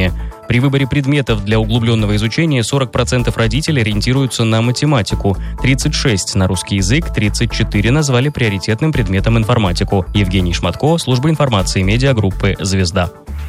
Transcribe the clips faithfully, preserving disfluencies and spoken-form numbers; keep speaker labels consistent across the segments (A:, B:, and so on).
A: образования. При выборе предметов для углубленного изучения сорок процентов родителей ориентируются на математику, тридцать шесть процентов на русский язык, тридцать четыре процента назвали приоритетным предметом информатику. Евгений Шматко, служба информации медиагруппы «Звезда».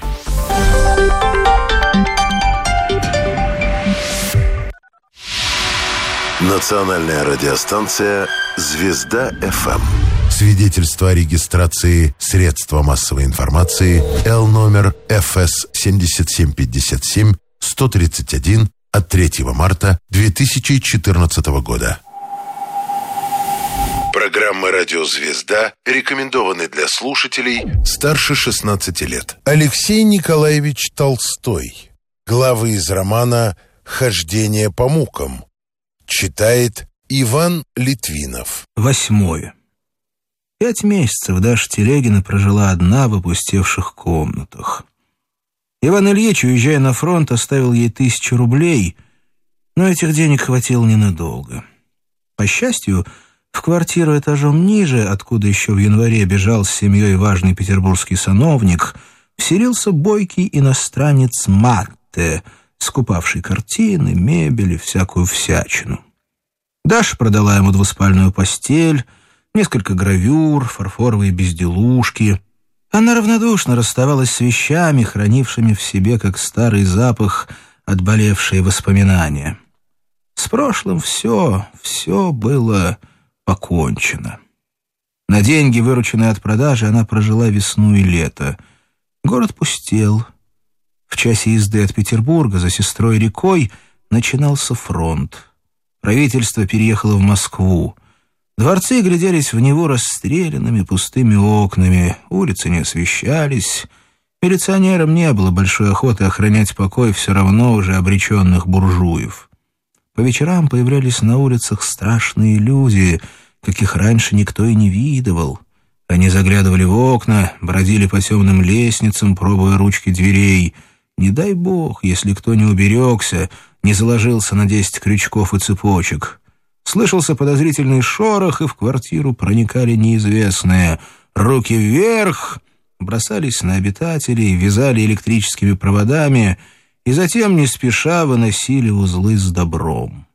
B: Национальная радиостанция «Звезда-ФМ».
C: Свидетельство о регистрации средства массовой информации Л номер эф эс семь семь пять семь сто тридцать один от третьего марта две тысячи четырнадцатого года.
B: Программа «Радио Звезда» рекомендованы для слушателей старше шестнадцати лет.
C: Алексей Николаевич Толстой. Главы из романа «Хождение по мукам». Читает Иван Литвинов.
D: Восьмое. Пять месяцев Даша Телегина прожила одна в опустевших комнатах. Иван Ильич, уезжая на фронт, оставил ей тысячу рублей, но этих денег хватило ненадолго. По счастью, в квартиру этажом ниже, откуда еще в январе бежал с семьей важный петербургский сановник, вселился бойкий иностранец Матте, скупавший картины, мебель и всякую всячину. Даша продала ему двуспальную постель, несколько гравюр, фарфоровые безделушки. Она равнодушно расставалась с вещами, хранившими в себе, как старый запах, отболевшие воспоминания. С прошлым все, все было покончено. На деньги, вырученные от продажи, она прожила весну и лето. Город пустел. В часе езды от Петербурга за сестрой рекой начинался фронт. Правительство переехало в Москву. Дворцы гляделись в него расстрелянными пустыми окнами, улицы не освещались. Милиционерам не было большой охоты охранять покой все равно уже обреченных буржуев. По вечерам появлялись на улицах страшные люди, каких раньше никто и не видывал. Они заглядывали в окна, бродили по темным лестницам, пробуя ручки дверей. Не дай бог, если кто не уберегся, не заложился на десять крючков и цепочек. Слышался подозрительный шорох, и в квартиру проникали неизвестные. Руки вверх, бросались на обитателей, вязали электрическими проводами и затем не спеша выносили узлы с добром.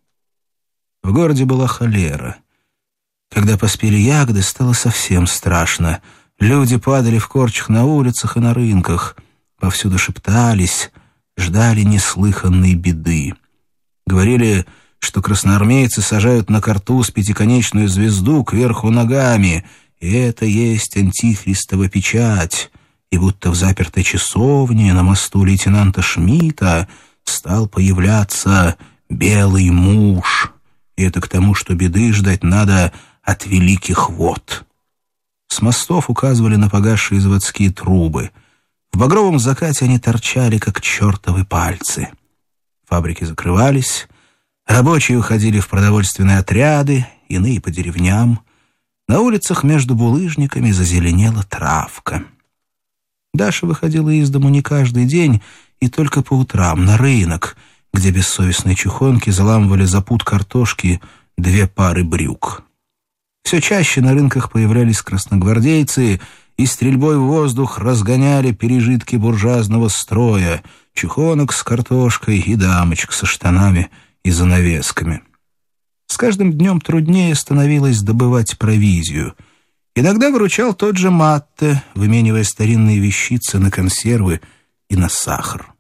D: В городе была холера. Когда поспели ягоды, стало совсем страшно. Люди падали в корчах на улицах и на рынках. Повсюду шептались, ждали неслыханной беды. Говорили, что красноармейцы сажают на картуз пятиконечную звезду кверху ногами, и это есть антихристова печать, и будто в запертой часовне на мосту лейтенанта Шмидта стал появляться белый муж, и это к тому, что беды ждать надо от великих вод. С мостов указывали на погасшие заводские трубы. В багровом закате они торчали, как чертовы пальцы. Фабрики закрывались, рабочие уходили в продовольственные отряды, иные по деревням. На улицах между булыжниками зазеленела травка. Даша выходила из дому не каждый день и только по утрам на рынок, где бессовестные чухонки заламывали за пуд картошки две пары брюк. Все чаще на рынках появлялись красногвардейцы и стрельбой в воздух разгоняли пережитки буржуазного строя, чухонок с картошкой и дамочек со штанами и занавесками. С каждым днем труднее становилось добывать провизию. Иногда выручал тот же Матте, выменивая старинные вещицы на консервы и на сахар.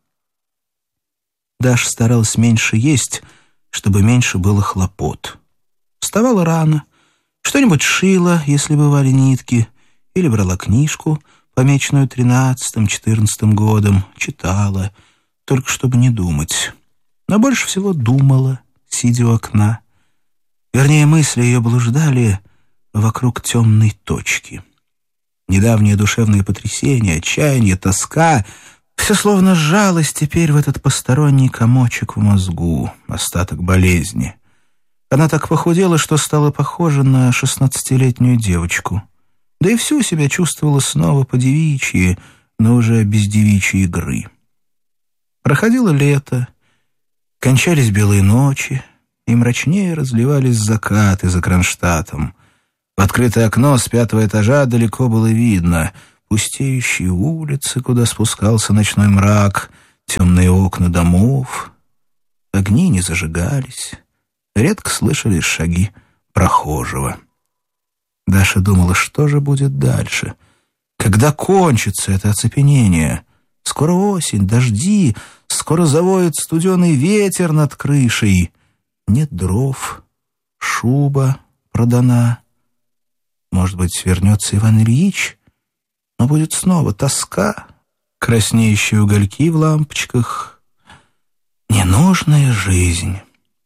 D: Даша старалась меньше есть, чтобы меньше было хлопот. Вставала рано, что-нибудь шила, если бывали нитки, или брала книжку, помеченную тринадцатым-четырнадцатым годом, читала, только чтобы не думать. Но больше всего думала, сидя у окна. Вернее, мысли ее блуждали вокруг темной точки. Недавние душевные потрясения, отчаяние, тоска — все словно сжалось теперь в этот посторонний комочек в мозгу, остаток болезни. Она так похудела, что стала похожа на шестнадцатилетнюю девочку. Да и всю себя чувствовала снова по-девичьи, но уже без девичьей игры. Проходило лето, кончались белые ночи, и мрачнее разливались закаты за Кронштадтом. В открытое окно с пятого этажа далеко было видно пустеющие улицы, куда спускался ночной мрак, темные окна домов. Огни не зажигались. Редко слышались шаги прохожего. Даша думала, что же будет дальше. Когда кончится это оцепенение? Скоро осень, дожди, скоро завоет студеный ветер над крышей. Нет дров, шуба продана. Может быть, вернется Иван Ильич, но будет снова тоска, краснеющие угольки в лампочках. Ненужная жизнь.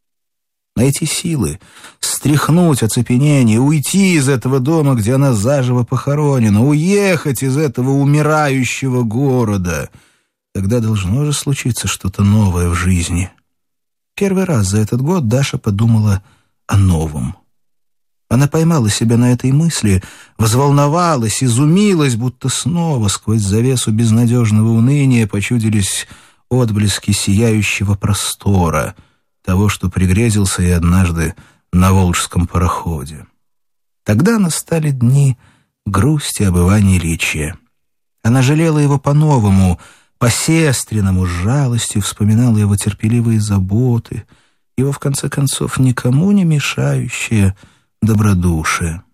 D: Найти силы, стряхнуть оцепенение, уйти из этого дома, где она заживо похоронена, уехать из этого умирающего города. Тогда должно же случиться что-то новое в жизни. Первый раз за этот год Даша подумала о новом. Она поймала себя на этой мысли, взволновалась, изумилась, будто снова сквозь завесу безнадежного уныния почудились отблески сияющего простора, того, что пригрезился ей однажды на волжском пароходе. Тогда настали дни грусти об Иване Ильиче. Она жалела его по-новому, по-сестриному, с жалостью вспоминала его терпеливые заботы, его, в конце концов, никому не мешающее добродушие.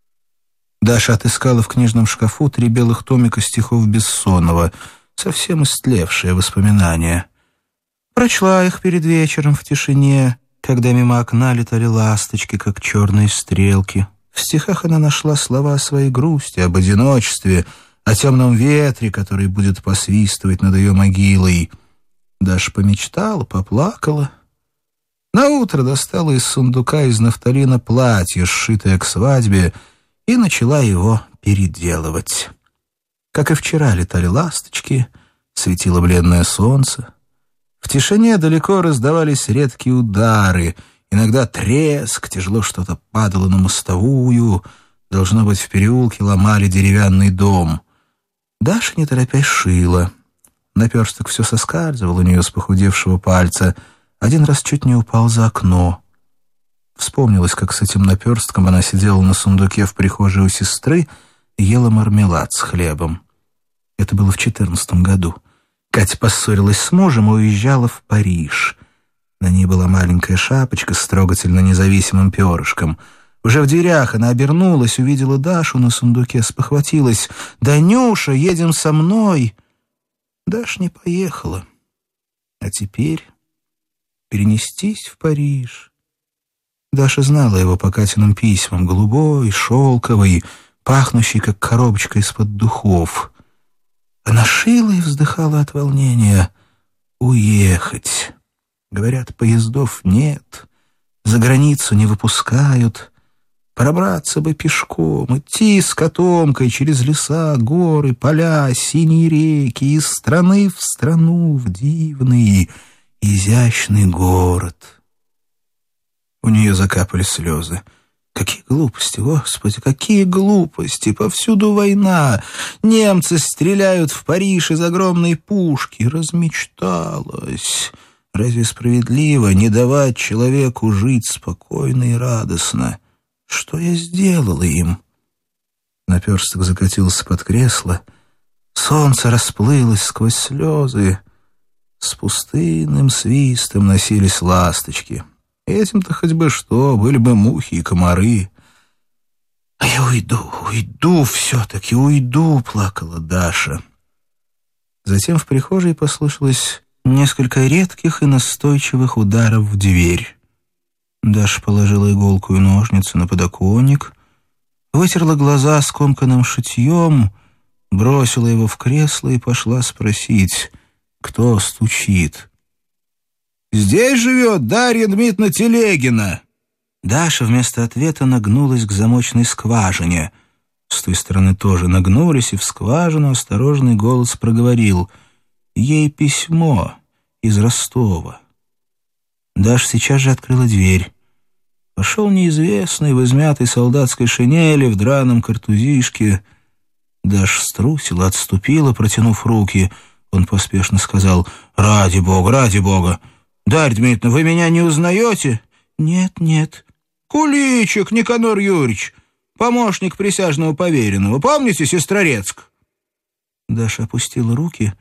D: Даша отыскала в книжном шкафу три белых томика стихов Бессонова, совсем истлевшие воспоминания. Прочла их перед вечером в тишине, когда мимо окна летали ласточки, как черные стрелки. В стихах она нашла слова о своей грусти, об одиночестве, о темном ветре, который будет посвистывать над ее могилой. Даша помечтала, поплакала. Наутро достала из сундука из нафталина платье, сшитое к свадьбе, и начала его переделывать. Как и вчера летали ласточки, светило бледное солнце. В тишине далеко раздавались редкие удары, иногда треск, тяжело что-то падало на мостовую, должно быть, в переулке ломали деревянный дом. Даша, не торопясь, шила. Наперсток все соскальзывал у нее с похудевшего пальца, один раз чуть не упал за окно. Вспомнилось, как с этим наперстком она сидела на сундуке в прихожей у сестры и ела мармелад с хлебом. Это было в четырнадцатом году. Катя поссорилась с мужем и уезжала в Париж. На ней была маленькая шапочка с трогательно независимым перышком. Уже в дверях она обернулась, увидела Дашу на сундуке, спохватилась. «Данюша, едем со мной!» Даша не поехала. А теперь перенестись в Париж. Даша знала его по Катиным письмам, голубой, шелковый, пахнущий, как коробочка из-под духов. Она шила и вздыхала от волнения. Уехать. Говорят, поездов нет, за границу не выпускают. Пробраться бы пешком, идти с котомкой через леса, горы, поля, синие реки, из страны в страну, в дивный, изящный город. У нее закапали слезы. Какие глупости, Господи, какие глупости! Повсюду война. Немцы стреляют в Париж из огромной пушки. Размечталась. Разве справедливо не давать человеку жить спокойно и радостно? Что я сделала им? Наперсток закатился под кресло. Солнце расплылось сквозь слезы. С пустынным свистом носились ласточки. Этим-то хоть бы что, были бы мухи и комары. «А я уйду, уйду все-таки, уйду», — плакала Даша. Затем в прихожей послышалось несколько редких и настойчивых ударов в дверь. Даша положила иголку и ножницы на подоконник, вытерла глаза скомканным шитьем, бросила его в кресло и пошла спросить, кто стучит. «Здесь живет Дарья Дмитриевна Телегина!» Даша вместо ответа нагнулась к замочной скважине. С той стороны тоже нагнулись, и в скважину осторожный голос проговорил: «Ей письмо из Ростова». Даша сейчас же открыла дверь. Вошел неизвестный в измятой солдатской шинели, в драном картузишке. Даша струсила, отступила, протянув руки. Он поспешно сказал: «Ради бога, ради бога! Дарья Дмитриевна, вы меня не узнаете?» «Нет, нет». «Куличик Никанор Юрьевич, помощник присяжного поверенного. Помните Сестрорецк?» Даша опустила руки,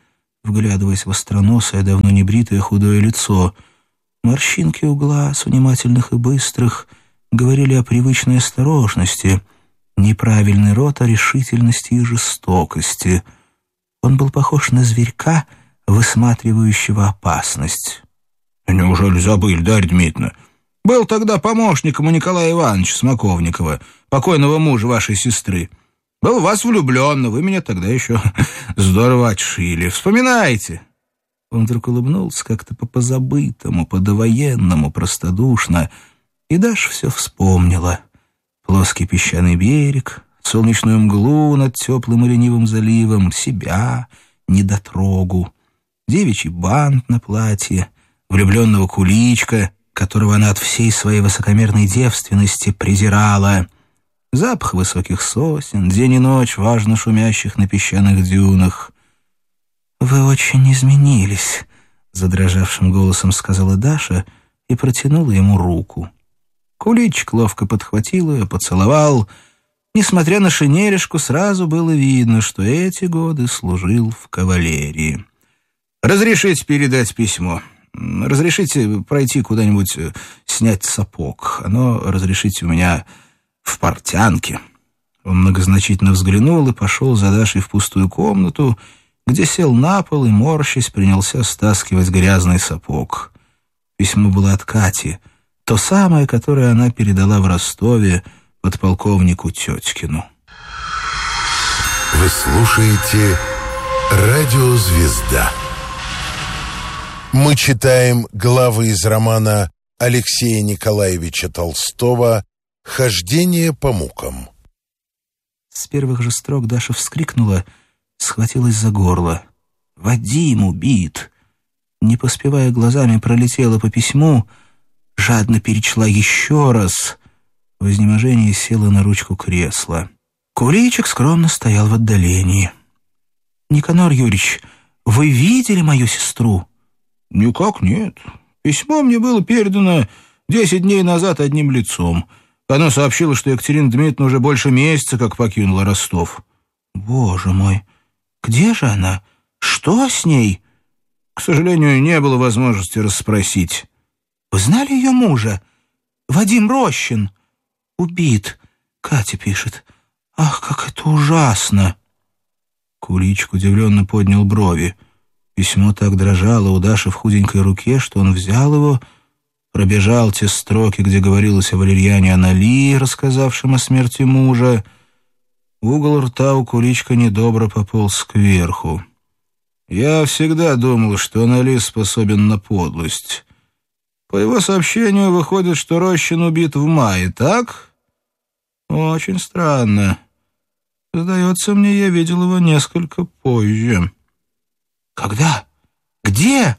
D: вглядываясь в остроносое, давно не бритое худое лицо. Морщинки у глаз, внимательных и быстрых, говорили о привычной осторожности, неправильный рот о решительности и жестокости. Он был похож на зверька, высматривающего опасность. «Неужели забыли, Дарья Дмитриевна? Был тогда помощником у Николая Ивановича Смоковникова, покойного мужа вашей сестры. Был в вас влюблен, но вы меня тогда еще здорово отшили. Вспоминайте!» Он вдруг улыбнулся как-то по-позабытому, по-довоенному, простодушно, и Даша все вспомнила. Плоский песчаный берег, солнечную мглу над теплым и ленивым заливом, себя, недотрогу, девичий бант на платье, влюбленного куличка, которого она от всей своей высокомерной девственности презирала, запах высоких сосен, день и ночь важно шумящих на песчаных дюнах. «Вы очень изменились», — задрожавшим голосом сказала Даша и протянула ему руку. Куличик ловко подхватил ее, поцеловал. Несмотря на шинелишку, сразу было видно, что эти годы служил в кавалерии. «Разрешите передать письмо? Разрешите пройти куда-нибудь снять сапог? Оно, разрешите, у меня в портянке». Он многозначительно взглянул и пошел за Дашей в пустую комнату, где сел на пол и, морщась, принялся стаскивать грязный сапог. Письмо было от Кати, то самое, которое она передала в Ростове подполковнику Тетькину.
C: Вы слушаете «Радио Звезда». Мы читаем главы из романа Алексея Николаевича Толстого «Хождение по мукам».
D: С первых же строк Даша вскрикнула, схватилась за горло. «Вадим убит!» Не поспевая глазами, пролетела по письму, жадно перечла еще раз. В изнеможении села на ручку кресла. Куличик скромно стоял в отдалении. «Никанор Юрьевич, вы видели мою сестру?» «Никак нет. Письмо мне было передано десять дней назад одним лицом. Оно сообщило, что Екатерина Дмитриевна уже больше месяца как покинула Ростов». «Боже мой! Где же она? Что с ней?» «К сожалению, не было возможности расспросить». «Вы знали ее мужа? Вадим Рощин. Убит. Катя пишет. Ах, как это ужасно!» Куличик удивленно поднял брови. Письмо так дрожало у Даши в худенькой руке, что он взял его, пробежал те строки, где говорилось о Валерьяне Анали, рассказавшем о смерти мужа. Угол рта у Куличка недобро пополз кверху. «Я всегда думал, что Анали способен на подлость. По его сообщению выходит, что Рощин убит в мае, так? Очень странно. Сдается мне, я видел его несколько позже». «Когда? Где?»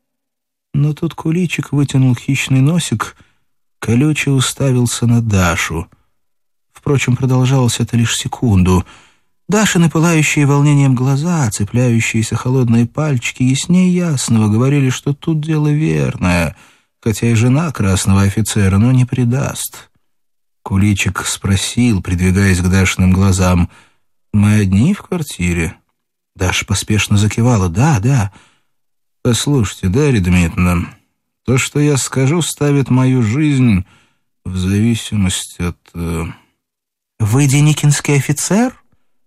D: Но тут Куличик вытянул хищный носик, колюче уставился на Дашу. Впрочем, продолжалось это лишь секунду. Дашины пылающие волнением глаза, цепляющиеся холодные пальчики, яснее ясного говорили, что тут дело верное, хотя и жена красного офицера, но не предаст. Куличик спросил, придвигаясь к Дашиным глазам: «Мы одни в квартире?» Даша поспешно закивала. «Да, да». «Послушайте, Дарья Дмитриевна, то, что я скажу, ставит мою жизнь в зависимость от...» э... «Вы деникинский офицер?»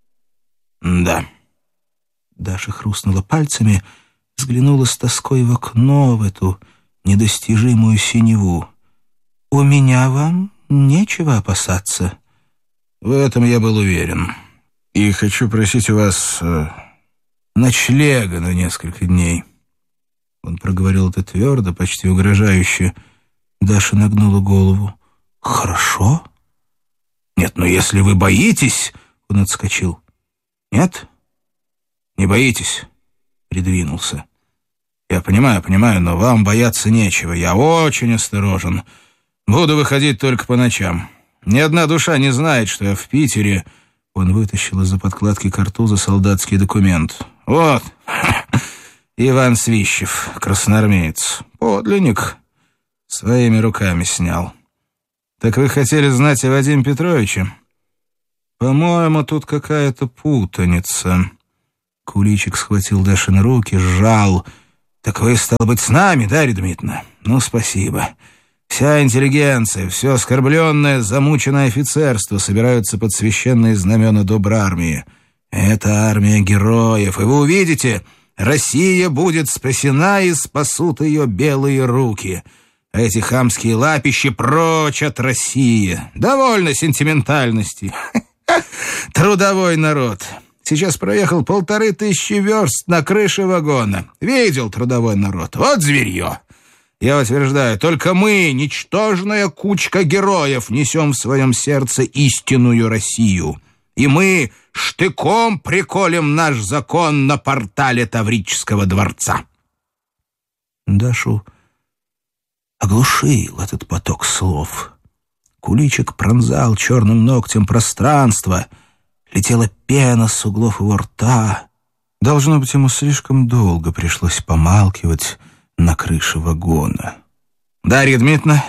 D: «Да». Даша хрустнула пальцами, взглянула с тоской в окно, в эту недостижимую синеву. «У меня вам нечего опасаться». «В этом я был уверен. И хочу просить у вас э, ночлега на несколько дней». Он проговорил это твердо, почти угрожающе. Даша нагнула голову. «Хорошо?» «Нет, но если вы боитесь...» Он отскочил. «Нет? Не боитесь?» Придвинулся. «Я понимаю, понимаю, но вам бояться нечего. Я очень осторожен. Буду выходить только по ночам. Ни одна душа не знает, что я в Питере...» Он вытащил из-за подкладки картуза солдатский документ. «Вот, Иван Свищев, красноармеец, подлинник, своими руками снял. Так вы хотели знать о Вадиме Петровиче? По-моему, тут какая-то путаница». Куличик схватил Дашины руки, сжал. «Так вы, стало быть, с нами, Дарья Дмитриевна? Ну, спасибо. Вся интеллигенция, все оскорбленное, замученное офицерство собираются под священные знамена доброй армии. Это армия героев, и вы увидите, Россия будет спасена, и спасут ее белые руки. А эти хамские лапищи прочь от России. Довольно сентиментальности. Трудовой народ. Сейчас проехал полторы тысячи верст на крыше вагона. Видел трудовой народ. Вот зверье. Я утверждаю, только мы, ничтожная кучка героев, несем в своем сердце истинную Россию. И мы штыком приколем наш закон на портале Таврического дворца». Дашу оглушил этот поток слов. Куличик пронзал черным ногтем пространство. Летела пена с углов его рта. Должно быть, ему слишком долго пришлось помалкивать на крыше вагона. «Дарья Дмитриевна,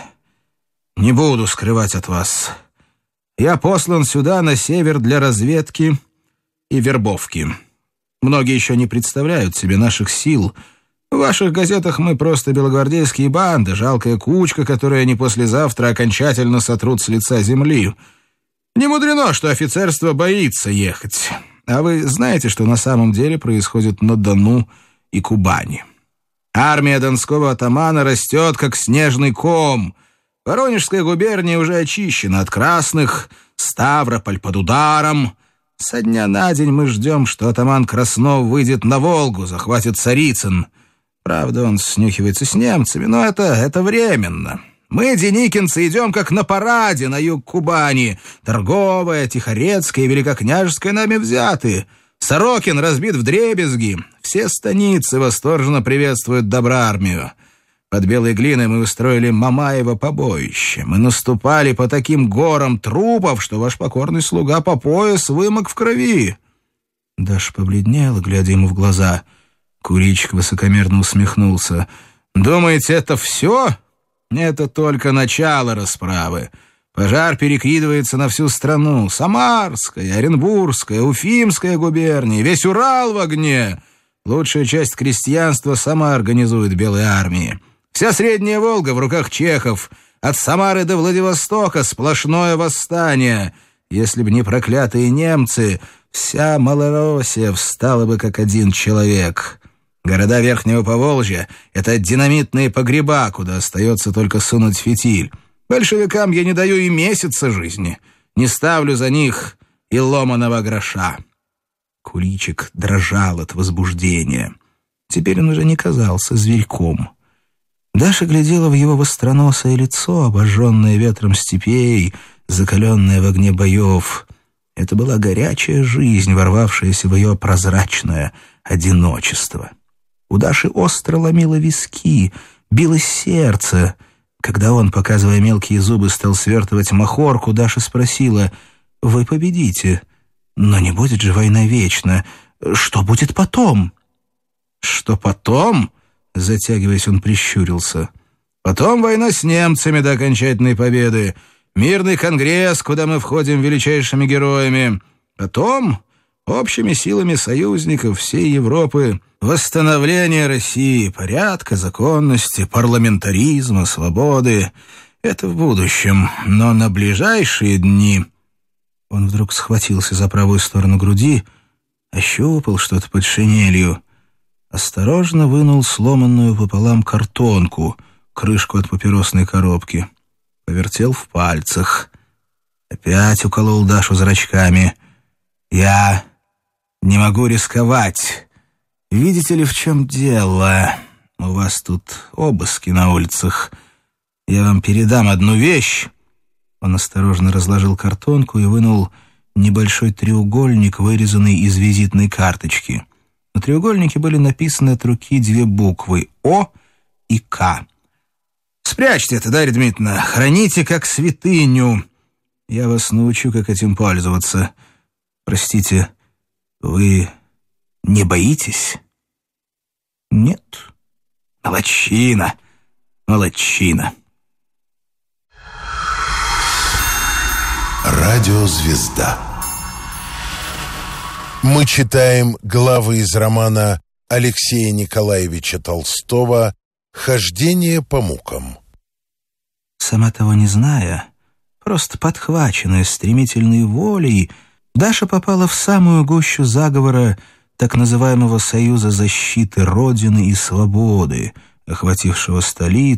D: не буду скрывать от вас. Я послан сюда, на север, для разведки и вербовки. Многие еще не представляют себе наших сил. В ваших газетах мы просто белогвардейские банды, жалкая кучка, которую они послезавтра окончательно сотрут с лица земли. Не мудрено, что офицерство боится ехать. А вы знаете, что на самом деле происходит на Дону и Кубани? Армия донского атамана растет, как снежный ком. Воронежская губерния уже очищена от красных, Ставрополь под ударом. Со дня на день мы ждем, что атаман Краснов выйдет на Волгу, захватит Царицын. Правда, он снюхивается с немцами, но это, это временно. Мы, деникинцы, идем как на параде на юг Кубани. Торговая, Тихорецкая и Великокняжеская нами взяты. Сорокин разбит вдребезги. Все станицы восторженно приветствуют доброармию. Под Белой Глиной мы устроили Мамаево побоище. Мы наступали по таким горам трупов, что ваш покорный слуга по пояс вымок в крови». Даша побледнела, глядя ему в глаза. Куличик высокомерно усмехнулся. «Думаете, это все? Это только начало расправы. Пожар перекидывается на всю страну. Самарская, Оренбургская, Уфимская губернии, весь Урал в огне. Лучшая часть крестьянства сама организует белые армии. Вся Средняя Волга в руках чехов. От Самары до Владивостока сплошное восстание. Если бы не проклятые немцы, вся Малороссия встала бы как один человек. Города Верхнего Поволжья — это динамитные погреба, куда остается только сунуть фитиль. Большевикам я не даю и месяца жизни. Не ставлю за них и ломаного гроша». Куличик дрожал от возбуждения. Теперь он уже не казался зверьком. Даша глядела в его востроносое лицо, обожженное ветром степей, закаленное в огне боев. Это была горячая жизнь, ворвавшаяся в ее прозрачное одиночество. У Даши остро ломило виски, билось сердце. Когда он, показывая мелкие зубы, стал свертывать махорку, Даша спросила: «Вы победите, но не будет же война вечно. Что будет потом?» «Что потом?» — затягиваясь, он прищурился. «Потом война с немцами до окончательной победы. Мирный конгресс, куда мы входим величайшими героями. Потом общими силами союзников всей Европы восстановление России, порядка, законности, парламентаризма, свободы. Это в будущем, но на ближайшие дни...» Он вдруг схватился за правую сторону груди, ощупал что-то под шинелью, осторожно вынул сломанную пополам картонку, крышку от папиросной коробки, повертел в пальцах. Опять уколол Дашу зрачками. «Я не могу рисковать. Видите ли, в чем дело? У вас тут обыски на улицах. Я вам передам одну вещь». Он осторожно разложил картонку и вынул небольшой треугольник, вырезанный из визитной карточки. На треугольнике были написаны от руки две буквы «О» и «К». «Спрячьте это, Дарья Дмитриевна, храните как святыню. Я вас научу, как этим пользоваться. Простите, вы не боитесь?» «Нет». «Молодчина, молодчина».
C: Радиозвезда. Мы читаем главы из романа Алексея Николаевича Толстого «Хождение по мукам».
D: Сама того не зная, просто подхваченная стремительной волей, Даша попала в самую гущу заговора так называемого Союза защиты Родины и Свободы, охватившего столицу,